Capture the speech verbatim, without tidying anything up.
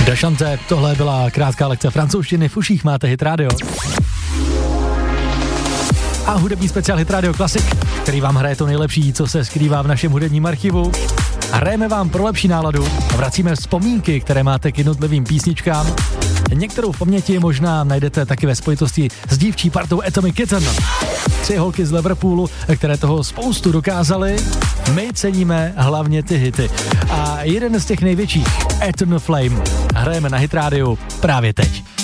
Dashante, tohle byla krátká lekce francouzštiny, v uších máte Hit Radio. A hudební speciál Hit Radio Classic, který vám hraje to nejlepší, co se skrývá v našem hudebním archivu. Hrajeme vám pro lepší náladu a vracíme vzpomínky, které máte k jednotlivým písničkám. Některou v paměti možná najdete taky ve spojitosti s dívčí partou Atomic Kitten. Tři holky z Liverpoolu, které toho spoustu dokázaly. My ceníme hlavně ty hity. A jeden z těch největších, Eternal Flame, hrajeme na Hit Radio právě teď.